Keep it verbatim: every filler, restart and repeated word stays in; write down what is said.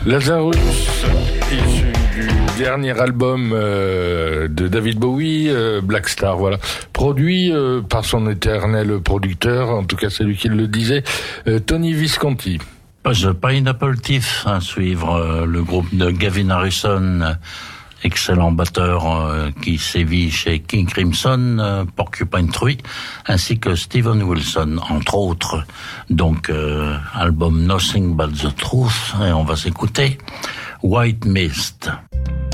Lazarus, issu du dernier album euh, de David Bowie, euh, Black Star, voilà, produit euh, par son éternel producteur, en tout cas c'est lui qui le disait, euh, Tony Visconti. The Pineapple Thief, à suivre euh, le groupe de Gavin Harrison, euh, excellent batteur euh, qui sévit chez King Crimson, euh, Porcupine Tree, ainsi que Steven Wilson, entre autres. Donc, euh, album Nothing But The Truth, et on va s'écouter White Mist.